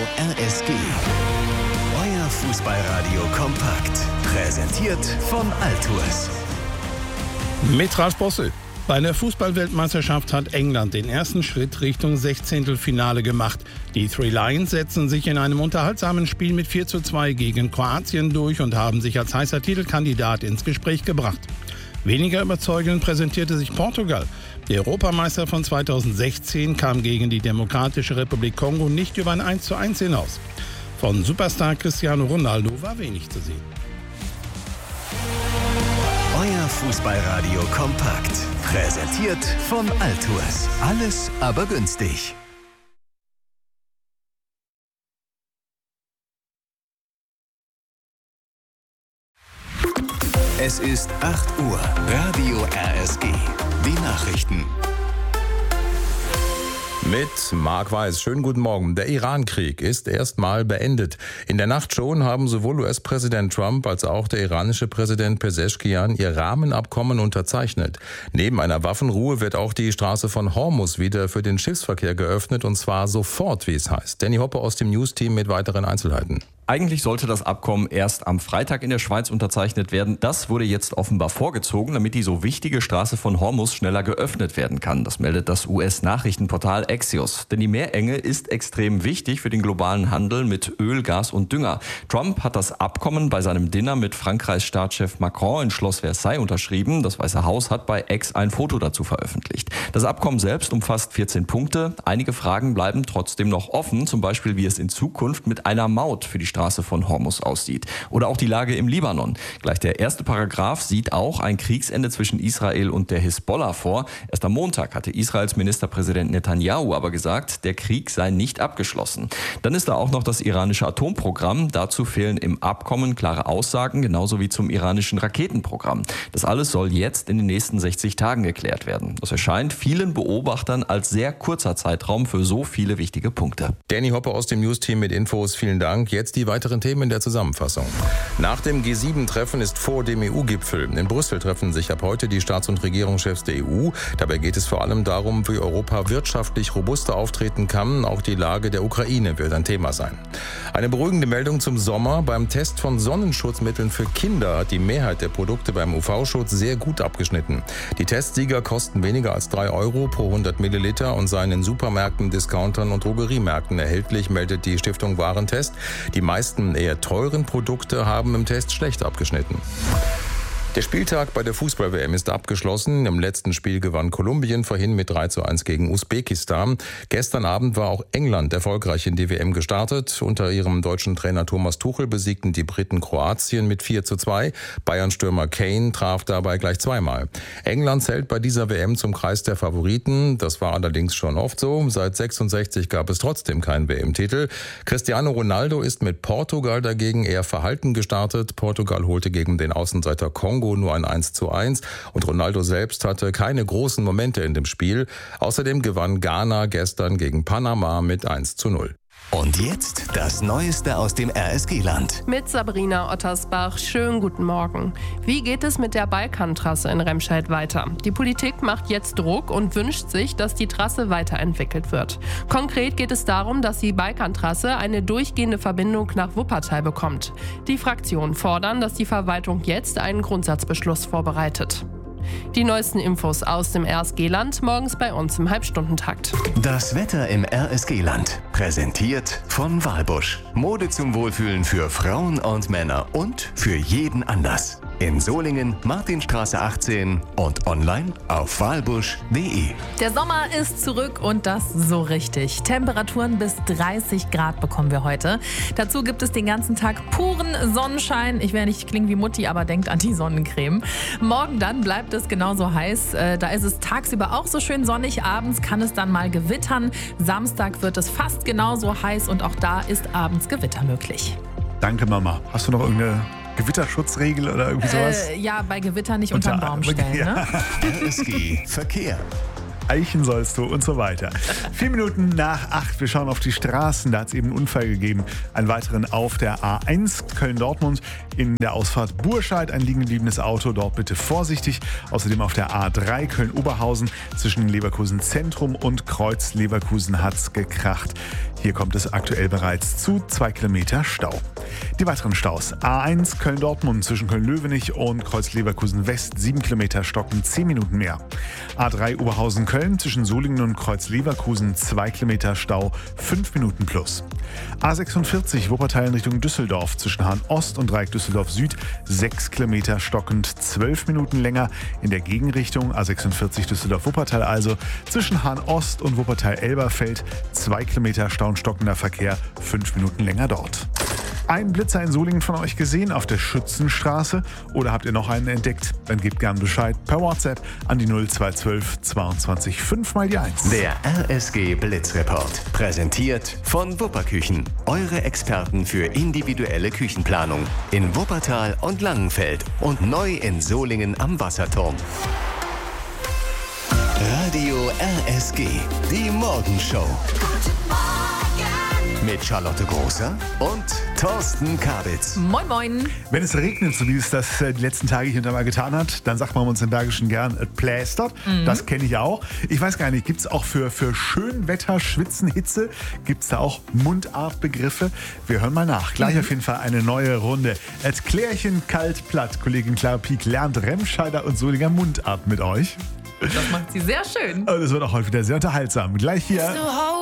RSG. Euer Fußballradio kompakt. Präsentiert von Altours. Mit Ralf Bosse. Bei der Fußball-Weltmeisterschaft hat England den ersten Schritt Richtung 16. gemacht. Die Three Lions setzen sich in einem unterhaltsamen Spiel mit 4:2 gegen Kroatien durch und haben sich als heißer Titelkandidat ins Gespräch gebracht. Weniger überzeugend präsentierte sich Portugal. Der Europameister von 2016 kam gegen die Demokratische Republik Kongo nicht über ein 1:1 hinaus. Von Superstar Cristiano Ronaldo war wenig zu sehen. Euer Fußballradio kompakt. Präsentiert von Altours. Alles aber günstig. Es ist 8 Uhr. Radio RSG. Die Nachrichten. Mit Marc Weiß. Schönen guten Morgen. Der Iran-Krieg ist erstmal beendet. In der Nacht schon haben sowohl US-Präsident Trump als auch der iranische Präsident Pezeshkian ihr Rahmenabkommen unterzeichnet. Neben einer Waffenruhe wird auch die Straße von Hormuz wieder für den Schiffsverkehr geöffnet, und zwar sofort, wie es heißt. Danny Hoppe aus dem News-Team mit weiteren Einzelheiten. Eigentlich sollte das Abkommen erst am Freitag in der Schweiz unterzeichnet werden. Das wurde jetzt offenbar vorgezogen, damit die so wichtige Straße von Hormuz schneller geöffnet werden kann. Das meldet das US-Nachrichtenportal Axios. Denn die Meerenge ist extrem wichtig für den globalen Handel mit Öl, Gas und Dünger. Trump hat das Abkommen bei seinem Dinner mit Frankreichs Staatschef Macron in Schloss Versailles unterschrieben. Das Weiße Haus hat bei X ein Foto dazu veröffentlicht. Das Abkommen selbst umfasst 14 Punkte. Einige Fragen bleiben trotzdem noch offen, zum Beispiel wie es in Zukunft mit einer Maut für die Straße von Hormuz aussieht. Oder auch die Lage im Libanon. Gleich der erste Paragraph sieht auch ein Kriegsende zwischen Israel und der Hisbollah vor. Erst am Montag hatte Israels Ministerpräsident Netanyahu aber gesagt, der Krieg sei nicht abgeschlossen. Dann ist da auch noch das iranische Atomprogramm. Dazu fehlen im Abkommen klare Aussagen, genauso wie zum iranischen Raketenprogramm. Das alles soll jetzt in den nächsten 60 Tagen geklärt werden. Das erscheint vielen Beobachtern als sehr kurzer Zeitraum für so viele wichtige Punkte. Danny Hoppe aus dem News-Team mit Infos. Vielen Dank. Jetzt die weiteren Themen in der Zusammenfassung. Nach dem G7-Treffen ist vor dem EU-Gipfel. In Brüssel treffen sich ab heute die Staats- und Regierungschefs der EU. Dabei geht es vor allem darum, wie Europa wirtschaftlich robuster auftreten kann. Auch die Lage der Ukraine wird ein Thema sein. Eine beruhigende Meldung zum Sommer. Beim Test von Sonnenschutzmitteln für Kinder hat die Mehrheit der Produkte beim UV-Schutz sehr gut abgeschnitten. Die Testsieger kosten weniger als 3 Euro pro 100 Milliliter und seien in Supermärkten, Discountern und Drogeriemärkten erhältlich, meldet die Stiftung Warentest. Die meisten eher teuren Produkte haben im Test schlecht abgeschnitten. Der Spieltag bei der Fußball-WM ist abgeschlossen. Im letzten Spiel gewann Kolumbien vorhin mit 3:1 gegen Usbekistan. Gestern Abend war auch England erfolgreich in die WM gestartet. Unter ihrem deutschen Trainer Thomas Tuchel besiegten die Briten Kroatien mit 4:2. Bayern-Stürmer Kane traf dabei gleich zweimal. England zählt bei dieser WM zum Kreis der Favoriten. Das war allerdings schon oft so. Seit 66 gab es trotzdem keinen WM-Titel. Cristiano Ronaldo ist mit Portugal dagegen eher verhalten gestartet. Portugal holte gegen den Außenseiter Kongo nur ein 1:1 und Ronaldo selbst hatte keine großen Momente in dem Spiel. Außerdem gewann Ghana gestern gegen Panama mit 1:0. Und jetzt das Neueste aus dem RSG-Land. Mit Sabrina Ottersbach. Schönen guten Morgen. Wie geht es mit der Balkantrasse in Remscheid weiter? Die Politik macht jetzt Druck und wünscht sich, dass die Trasse weiterentwickelt wird. Konkret geht es darum, dass die Balkantrasse eine durchgehende Verbindung nach Wuppertal bekommt. Die Fraktionen fordern, dass die Verwaltung jetzt einen Grundsatzbeschluss vorbereitet. Die neuesten Infos aus dem RSG-Land morgens bei uns im Halbstundentakt. Das Wetter im RSG-Land. Präsentiert von Walbusch. Mode zum Wohlfühlen für Frauen und Männer und für jeden Anlass. In Solingen, Martinstraße 18 und online auf walbusch.de. Der Sommer ist zurück und das so richtig. Temperaturen bis 30 Grad bekommen wir heute. Dazu gibt es den ganzen Tag puren Sonnenschein. Ich werde nicht klingen wie Mutti, aber denkt an die Sonnencreme. Morgen dann bleibt es genauso heiß. Da ist es tagsüber auch so schön sonnig. Abends kann es dann mal gewittern. Samstag wird es fast genauso heiß und auch da ist abends Gewitter möglich. Danke, Mama. Hast du noch irgendeine Gewitterschutzregel oder irgendwie sowas? Ja, bei Gewitter nicht unterm Baum stellen. Ja. Ne? RSG Verkehr. Eichen sollst du und so weiter. 4 Minuten nach 8, wir schauen auf die Straßen. Da hat es eben einen Unfall gegeben. Einen weiteren auf der A1 Köln-Dortmund. In der Ausfahrt Burscheid ein liegen gebliebenes Auto, dort bitte vorsichtig. Außerdem auf der A3 Köln-Oberhausen zwischen Leverkusen Zentrum und Kreuz Leverkusen hat's gekracht. Hier kommt es aktuell bereits zu 2 Kilometer Stau. Die weiteren Staus: A1 Köln-Dortmund zwischen Köln-Löwenich und Kreuz Leverkusen West 7 Kilometer stocken 10 Minuten mehr. A3 Oberhausen-Köln zwischen Solingen und Kreuz Leverkusen 2 Kilometer Stau 5 Minuten plus. A46 Wuppertal in Richtung Düsseldorf zwischen Hahn Ost und Dreieck Düsseldorf Süd 6 Kilometer stockend 12 Minuten länger. In der Gegenrichtung A46 Düsseldorf-Wuppertal also zwischen Hahn Ost und Wuppertal-Elberfeld 2 Kilometer Stau und stockender Verkehr 5 Minuten länger dort. Ein Blitzer in Solingen von euch gesehen auf der Schützenstraße oder habt ihr noch einen entdeckt? Dann gebt gern Bescheid per WhatsApp an die 0212 22 5 mal die 1. Der RSG Blitzreport. Präsentiert von Wupperküchen. Eure Experten für individuelle Küchenplanung. In Wuppertal und Langenfeld. Und neu in Solingen am Wasserturm. Radio RSG. Die Morgenshow. Mit Charlotte Großer und Thorsten Kabitz. Moin, moin. Wenn es regnet, so wie es das die letzten Tage hier und da mal getan hat, dann sagt man uns im Bergischen gern, es plästert. Das kenne ich auch. Ich weiß gar nicht, gibt es auch für Schönwetter, Schwitzen, Hitze, gibt es da auch Mundartbegriffe? Wir hören mal nach. Gleich auf jeden Fall eine neue Runde. Als Klärchen kalt platt. Kollegin Clara Pieck lernt Remscheider und Solinger Mundart mit euch. Das macht sie sehr schön. Und es wird auch heute wieder sehr unterhaltsam. Gleich hier.